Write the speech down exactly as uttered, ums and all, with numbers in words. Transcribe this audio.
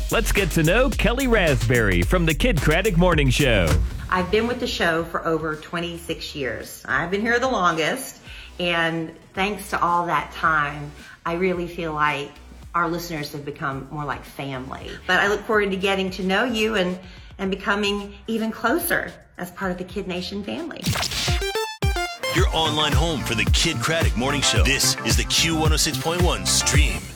Let's get to know Kelly Rasberry from the Kidd Kraddick Morning Show. I've been with the show for over twenty-six years. I've been here the longest, and thanks to all that time, I really feel like our listeners have become more like family. But I look forward to getting to know you and, and becoming even closer as part of the Kidd Nation family. Your online home for the Kidd Kraddick Morning Show. This is the Q one oh six point one Stream.